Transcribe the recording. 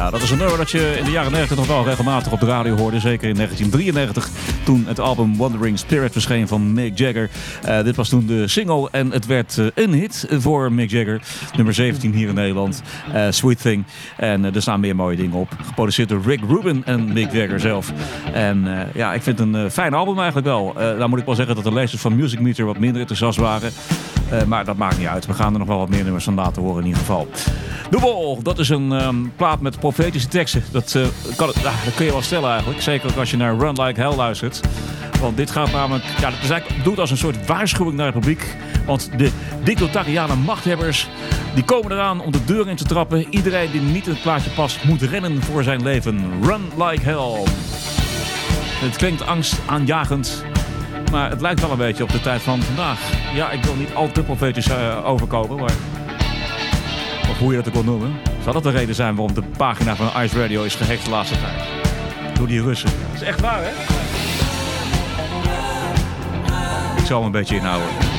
Ja, dat is een nummer dat je in de jaren 90 nog wel regelmatig op de radio hoorde. Zeker in 1993, toen het album Wandering Spirit verscheen van Mick Jagger. Dit was toen de single en het werd een hit voor Mick Jagger. Nummer 17 hier in Nederland. Sweet Thing. En er staan meer mooie dingen op. Geproduceerd door Rick Rubin en Mick Jagger zelf. En ja, ik vind het een fijn album eigenlijk wel. Dan moet ik wel zeggen dat de lezers van Music Meter wat minder enthousiast waren. Maar dat maakt niet uit. We gaan er nog wel wat meer nummers van laten horen in ieder geval. The Wall, dat is een plaat met profetische teksten. Dat kun je wel stellen eigenlijk. Zeker ook als je naar Run Like Hell luistert. Want dit gaat namelijk... Ja, dat is eigenlijk bedoeld als een soort waarschuwing naar het publiek. Want de dictatoriale machthebbers... die komen eraan om de deur in te trappen. Iedereen die niet in het plaatje past... moet rennen voor zijn leven. Run Like Hell. Het klinkt angstaanjagend... maar het lijkt wel een beetje op de tijd van vandaag. Ja, ik wil niet al te profetisch overkomen, maar... of hoe je dat ook wil noemen. Zal dat de reden zijn waarom de pagina van Ice Radio is gehackt de laatste tijd? Door die Russen. Dat is echt waar, hè? Ik zal hem een beetje inhouden.